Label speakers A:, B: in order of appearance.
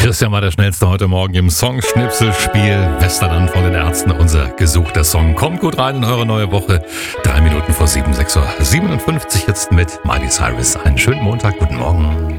A: Christian war der Schnellste heute Morgen im Songschnipselspiel. Westernland von den Ärzten, unser gesuchter Song. Kommt gut rein in eure neue Woche. 3 Minuten vor 7, 6:57 Uhr jetzt mit Miley Cyrus. Einen schönen Montag, guten Morgen.